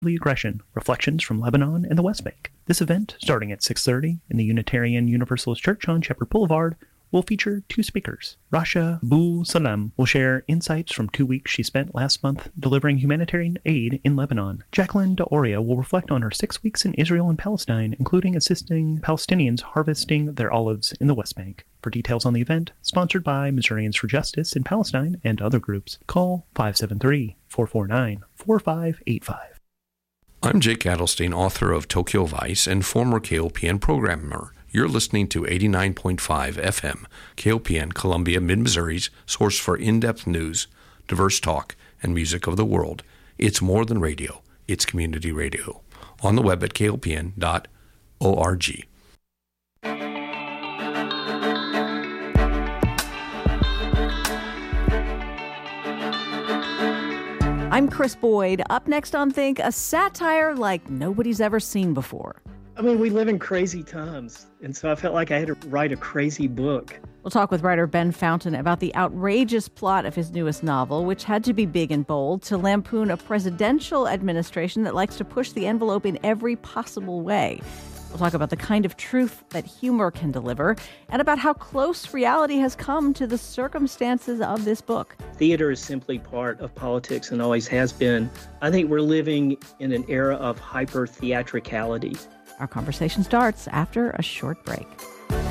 Aggression, Reflections from Lebanon and the West Bank. This event, starting at 6:30 in the Unitarian Universalist Church on Shepherd Boulevard, will feature two speakers. Rasha Bou Salem will share insights from 2 weeks she spent last month delivering humanitarian aid in Lebanon. Jacqueline D'Auria will reflect on her 6 weeks in Israel and Palestine, including assisting Palestinians harvesting their olives in the West Bank. For details on the event, sponsored by Missourians for Justice in Palestine and other groups, call 573-449-4585. I'm Jake Adelstein, author of Tokyo Vice and former KOPN programmer. You're listening to 89.5 FM, KOPN, Columbia, Mid-Missouri's source for in-depth news, diverse talk, and music of the world. It's more than radio. It's community radio. On the web at kopn.org. I'm Chris Boyd. Up next on Think, a satire like nobody's ever seen before. I mean, we live in crazy times, and so I felt like I had to write a crazy book. We'll talk with writer Ben Fountain about the outrageous plot of his newest novel, which had to be big and bold to lampoon a presidential administration that likes to push the envelope in every possible way. We'll talk about the kind of truth that humor can deliver and about how close reality has come to the circumstances of this book. Theater is simply part of politics and always has been. I think we're living in an era of hyper-theatricality. Our conversation starts after a short break.